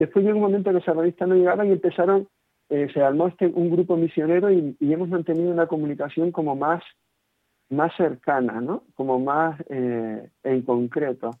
Después llegó un momento que esa revista no llegaba y empezaron, se armó un grupo misionero y hemos mantenido una comunicación como más cercana, ¿no? Como más en concreto.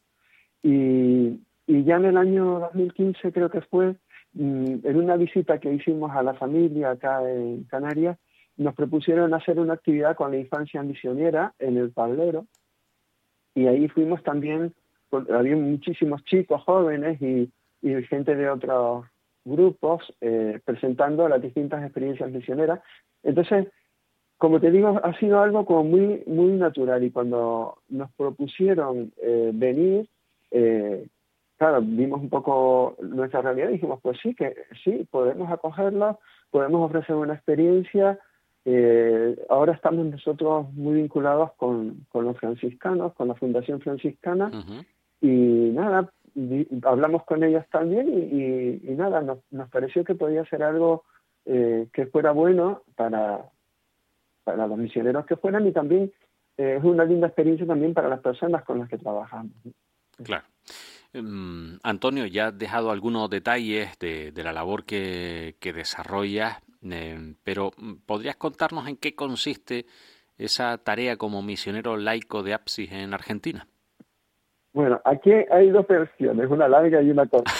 Y ya en el año 2015 creo que fue, en una visita que hicimos a la familia acá en Canarias, nos propusieron hacer una actividad con la infancia misionera en el tablero, y ahí fuimos también, había muchísimos chicos jóvenes y gente de otros grupos presentando las distintas experiencias misioneras. Entonces, como te digo, ha sido algo como muy, muy natural, y cuando nos propusieron venir, claro, vimos un poco nuestra realidad y dijimos, pues sí, que sí, podemos acogerlos, podemos ofrecer una experiencia. Ahora estamos nosotros muy vinculados con los franciscanos, con la Fundación Franciscana, Ujú. y nada, hablamos con ellos también y nada, nos pareció que podía ser algo que fuera bueno para los misioneros que fueran, y también es una linda experiencia también para las personas con las que trabajamos. Claro. Antonio, ya has dejado algunos detalles de la labor que desarrollas, pero ¿podrías contarnos en qué consiste esa tarea como misionero laico de Apsis en Argentina? Bueno, aquí hay dos versiones, una larga y una corta.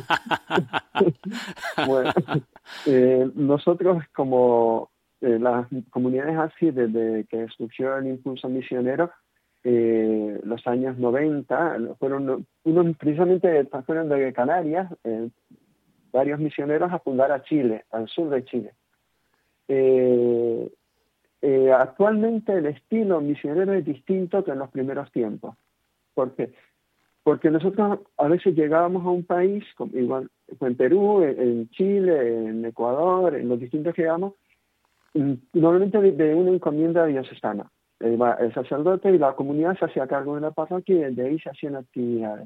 Bueno, nosotros como las comunidades así, desde que surgió el impulso misionero, los años 90, fueron unos precisamente fueron de Canarias, varios misioneros a fundar a Chile, al sur de Chile. Actualmente el estilo misionero es distinto que en los primeros tiempos. ¿Por qué? Porque nosotros a veces llegábamos a un país, igual fue en Perú, en Chile, en Ecuador, en los distintos que llegamos, normalmente de una encomienda diocesana. El sacerdote y la comunidad se hacía cargo de la parroquia, y desde ahí se hacían actividades.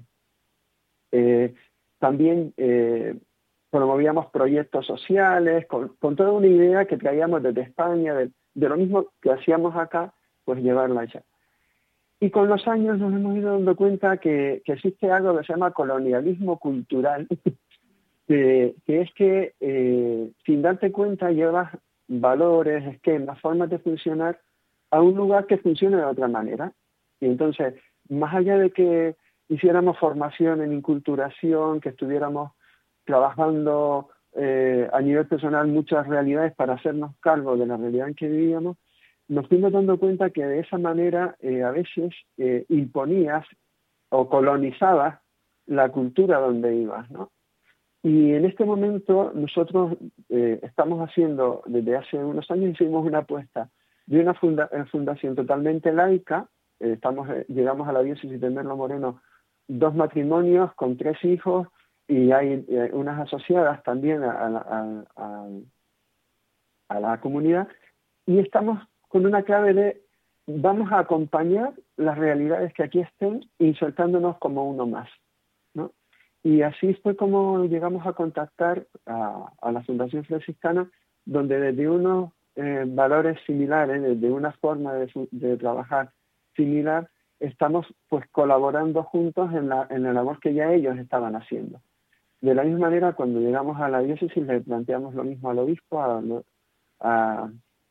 También promovíamos proyectos sociales, con toda una idea que traíamos desde España, de lo mismo que hacíamos acá, pues llevarla allá. Y con los años nos hemos ido dando cuenta que existe algo que se llama colonialismo cultural, que es que sin darte cuenta llevas valores, esquemas, formas de funcionar a un lugar que funciona de otra manera. Y entonces, más allá de que hiciéramos formación en inculturación, que estuviéramos trabajando a nivel personal muchas realidades para hacernos cargo de la realidad en que vivíamos, nos fuimos dando cuenta que de esa manera a veces imponías o colonizabas la cultura donde ibas, ¿no? Y en este momento nosotros estamos haciendo, desde hace unos años hicimos una apuesta de una fundación totalmente laica. Llegamos a la diócesis de Merlo Moreno 2 matrimonios con 3 hijos, y hay unas asociadas también a la comunidad, y estamos con una clave de vamos a acompañar las realidades que aquí estén, insertándonos como uno más, ¿no? Y así fue como llegamos a contactar a la Fundación Franciscana, donde desde unos valores similares, desde una forma de trabajar similar, estamos pues colaborando juntos en la labor que ya ellos estaban haciendo. De la misma manera, cuando llegamos a la diócesis le planteamos lo mismo al obispo, a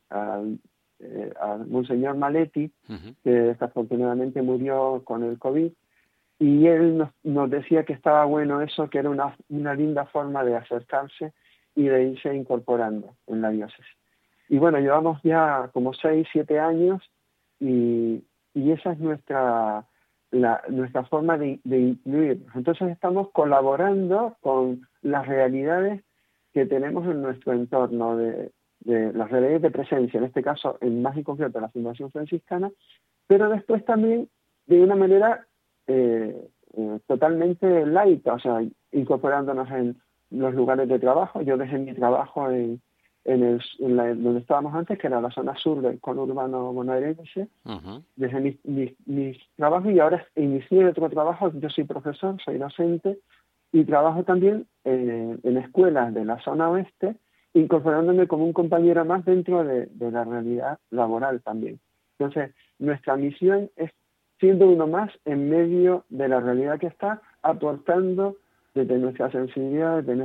Monseñor Maletti, que desafortunadamente murió con el COVID, y él nos decía que estaba bueno eso, que era una linda forma de acercarse y de irse incorporando en la diócesis. Y bueno, llevamos ya como 6, 7 años, y esa es nuestra forma de incluir. Entonces estamos colaborando con las realidades que tenemos en nuestro entorno, de las realidades de presencia, en este caso, en más en concreto, la Fundación Franciscana, pero después también de una manera totalmente laica, o sea, incorporándonos en los lugares de trabajo. Yo dejé mi trabajo donde estábamos antes, que era la zona sur del conurbano bonaerense, dejé mis trabajos y ahora inicié otro trabajo. Yo soy profesor, soy docente, y trabajo también en escuelas de la zona oeste, incorporándome como un compañero más dentro de la realidad laboral también. Entonces, nuestra misión es siendo uno más en medio de la realidad que está, aportando desde nuestra sensibilidad, desde